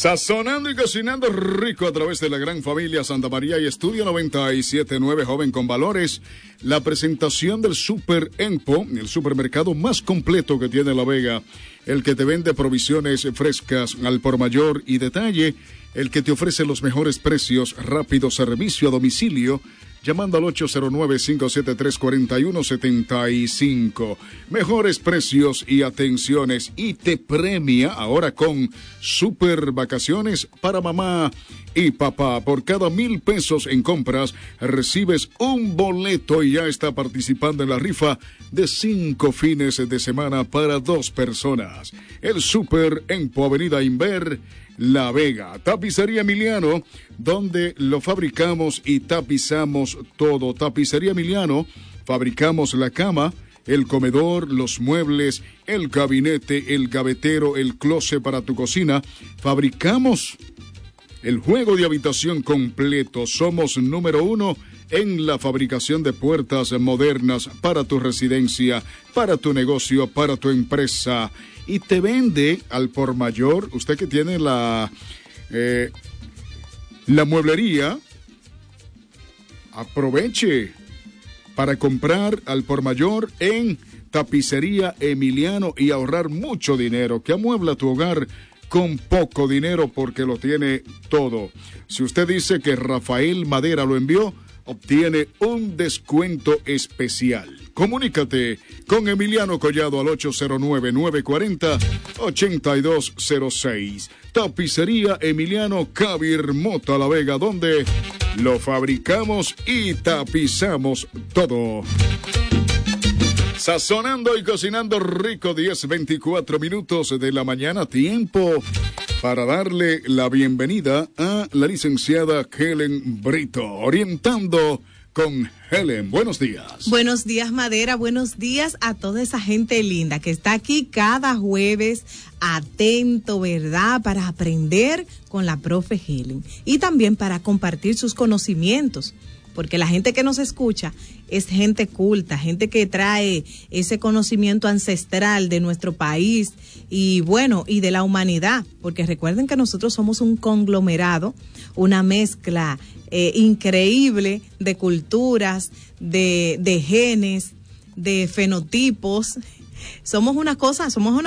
Sazonando y cocinando rico a través de la gran familia Santa María y Estudio 97.9, joven con valores. La presentación del Super Empo, el supermercado más completo que tiene La Vega, el que te vende provisiones frescas al por mayor y detalle, el que te ofrece los mejores precios, rápido servicio a domicilio, llamando al 809-573-4175. Mejores precios y atenciones, y te premia ahora con super vacaciones para mamá y papá. Por cada 1,000 pesos en compras recibes un boleto y ya está participando en la rifa de 5 fines de semana para 2 personas. El Super Empo, Avenida Inver, La Vega. Tapicería Emiliano, donde lo fabricamos y tapizamos todo. Tapicería Emiliano, fabricamos la cama, el comedor, los muebles, el gabinete, el gavetero, el closet para tu cocina. Fabricamos el juego de habitación completo. Somos número 1 en la fabricación de puertas modernas para tu residencia, para tu negocio, para tu empresa. Y te vende al por mayor, usted que tiene la mueblería, aproveche para comprar al por mayor en Tapicería Emiliano y ahorrar mucho dinero, que amuebla tu hogar con poco dinero porque lo tiene todo. Si usted dice que Rafael Madera lo envió, obtiene un descuento especial. Comunícate con Emiliano Collado al 809-940-8206. Tapicería Emiliano, Cabir Mota, La Vega, donde lo fabricamos y tapizamos todo. Sazonando y cocinando rico, 10:24 minutos de la mañana, tiempo para darle la bienvenida a la licenciada Helen Brito, orientando con Helen. Buenos días. Buenos días, Madera. Buenos días a toda esa gente linda que está aquí cada jueves, atento, ¿verdad?, para aprender con la profe Helen y también para compartir sus conocimientos. Porque la gente que nos escucha es gente culta, gente que trae ese conocimiento ancestral de nuestro país y bueno, y de la humanidad, porque recuerden que nosotros somos un conglomerado, una mezcla increíble de culturas, de genes, de fenotipos. Somos una cosa, somos una